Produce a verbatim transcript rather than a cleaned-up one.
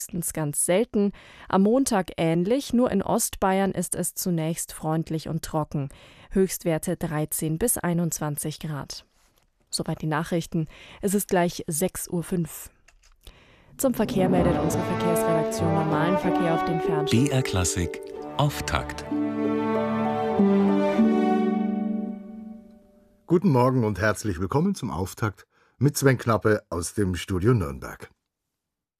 ganz selten. Am Montag ähnlich, nur in Ostbayern ist es zunächst freundlich und trocken. Höchstwerte dreizehn bis einundzwanzig Grad. Soweit die Nachrichten. Es ist gleich sechs Uhr fünf. Zum Verkehr meldet unsere Verkehrsredaktion normalen Verkehr auf den Fernstrecken. B R Klassik Auftakt. Guten Morgen und herzlich willkommen zum Auftakt mit Sven Knappe aus dem Studio Nürnberg.